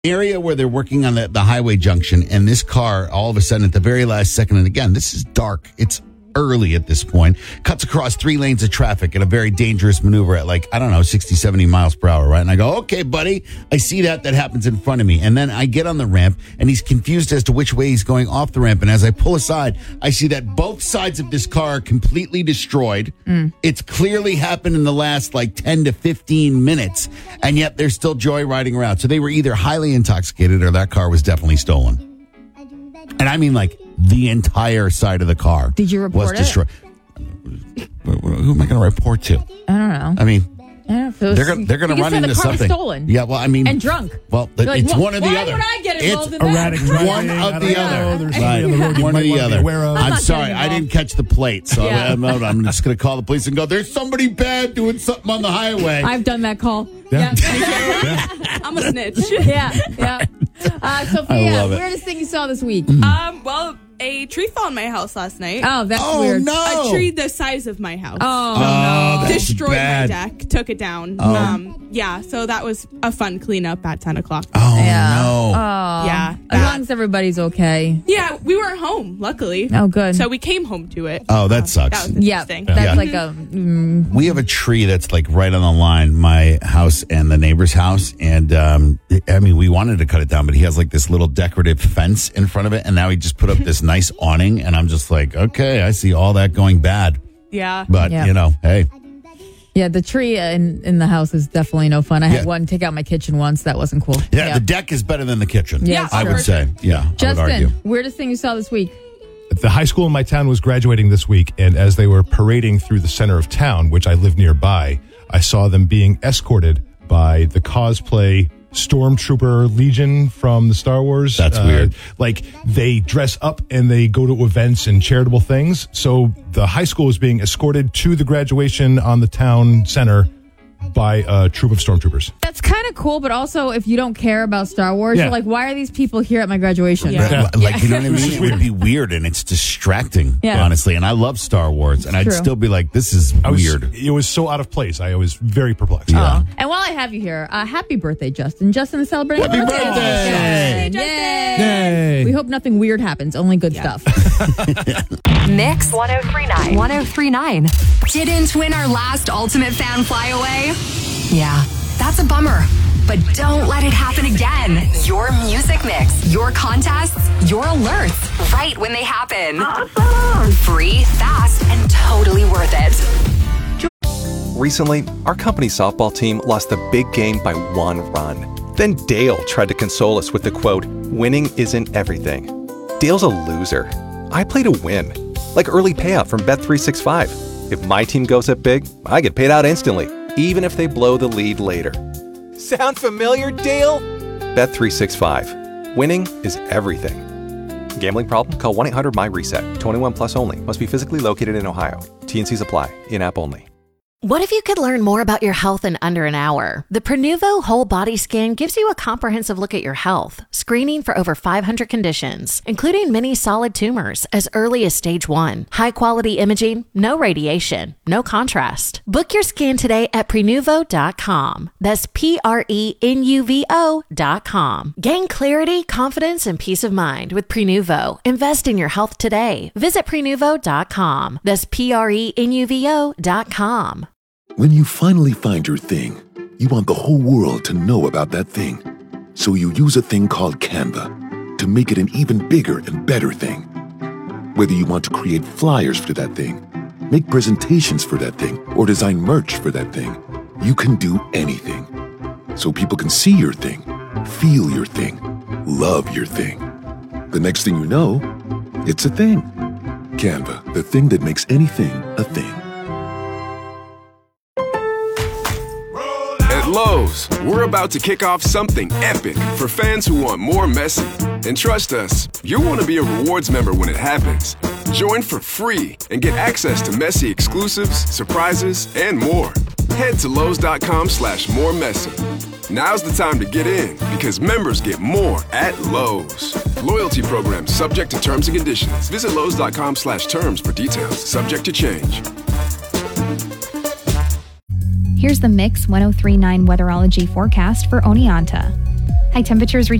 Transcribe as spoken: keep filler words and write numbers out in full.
area where they're working on the, the highway junction, and this car, all of a sudden, at the very last second, and again, this is dark. It's early at this point, cuts across three lanes of traffic in a very dangerous maneuver at like, I don't know, sixty, seventy miles per hour, right? And I go, okay, buddy, I see that. That happens in front of me. And then I get on the ramp, and he's confused as to which way he's going off the ramp. And as I pull aside, I see that both sides of this car are completely destroyed. Mm. It's clearly happened in the last like ten to fifteen minutes, and yet they're still joyriding around. So they were either highly intoxicated or that car was definitely stolen. And I mean, like, the entire side of the car. Did you report was destroyed. It? Who am I going to report to? I don't know. I mean, I don't know if it was, they're going they're going to run into the car something. Was stolen. Yeah, well, I mean, and drunk. Well, the, like, it's well, one or the why other. Would I get involved it's in erratic that? one of the other. Right. One or the other. I'm, I'm sorry, I didn't catch the plate, so yeah. I'm, I'm just going to call the police and go, "There's somebody bad doing something on the highway." I've done that call. Yeah. Yeah. yeah. I'm a snitch. Yeah, yeah. Uh, Sophia, weirdest thing you saw this week? Mm. Um, well, a tree fell on my house last night. Oh, that's oh, weird. no. A tree the size of my house. Oh, oh no. that's Destroyed bad. my deck, took it down. Oh. Um, yeah, so that was a fun cleanup at ten o'clock. Oh, yeah. no. Oh. Yeah. As Bad. long as everybody's okay. Yeah, we were home, luckily. Oh, good. So we came home to it. Oh, that sucks. That was Yeah, interesting. that's Yeah. like a... Mm, We have a tree that's like right on the line, my house and the neighbor's house. And um, I mean, we wanted to cut it down, but he has like this little decorative fence in front of it. And now he just put up this nice awning. And I'm just like, okay, I see all that going bad. Yeah. But, Yeah. you know, hey. yeah, the tree in, in the house is definitely no fun. I Yeah. had one take out my kitchen once. That wasn't cool. Yeah, the deck is better than the kitchen. Yeah, I sure. would say. Yeah, I would argue. Justin, weirdest thing you saw this week? The high school in my town was graduating this week, and as they were parading through the center of town, which I live nearby, I saw them being escorted by the cosplay Stormtrooper Legion from the Star Wars. That's uh, weird. Like, they dress up and they go to events and charitable things. So the high school is being escorted to the graduation on the town center by a troop of stormtroopers. That's kind of cool, but also if you don't care about Star Wars, Yeah. you're like, why are these people here at my graduation? Yeah. Right, Like, you know what I mean? It would be weird and it's distracting, Yeah. honestly. And I love Star Wars, and I'd True. still be like, this is I was, weird. It was so out of place. I was very perplexed. Yeah. Oh. And while I have you here, uh, happy birthday, Justin. Justin is celebrating Happy a birthday! Justin. Yay! Yay! We hope nothing weird happens, only good Yeah. stuff. Mix one oh three point nine. one oh three point nine. Didn't win our last Ultimate Fan Flyaway? Yeah, that's a bummer. But don't let it happen again. Your music mix, your contests, your alerts, right when they happen. Awesome. Free, fast, and totally worth it. Recently, our company's softball team lost the big game by one run. Then Dale tried to console us with the quote, "Winning isn't everything." Dale's a loser. I play to win. Like early payout from Bet three sixty-five. If my team goes up big, I get paid out instantly, even if they blow the lead later. Sound familiar, Dale? Bet three sixty-five. Winning is everything. Gambling problem? Call one eight hundred M Y reset. twenty-one plus only. Must be physically located in Ohio. T N Cs apply. In-app only. What if you could learn more about your health in under an hour? The Prenuvo Whole Body Scan gives you a comprehensive look at your health, screening for over five hundred conditions, including many solid tumors as early as stage one. High-quality imaging, no radiation, no contrast. Book your scan today at Prenuvo dot com. That's P R E N U V O dot com. Gain clarity, confidence, and peace of mind with Prenuvo. Invest in your health today. Visit Prenuvo dot com. That's P R E N U V O dot com. When you finally find your thing, you want the whole world to know about that thing. So you use a thing called Canva to make it an even bigger and better thing. Whether you want to create flyers for that thing, make presentations for that thing, or design merch for that thing, you can do anything. So people can see your thing, feel your thing, love your thing. The next thing you know, it's a thing. Canva, the thing that makes anything a thing. At Lowe's, we're about to kick off something epic for fans who want more Messi. And trust us, you'll want to be a rewards member when it happens. Join for free and get access to Messi exclusives, surprises, and more. Head to Lowe's.com slash more Messi. Now's the time to get in because members get more at Lowe's. Loyalty program subject to terms and conditions. Visit Lowe's.com slash terms for details. Subject to change. Here's the Mix one oh three point nine weatherology forecast for Oneonta. High temperatures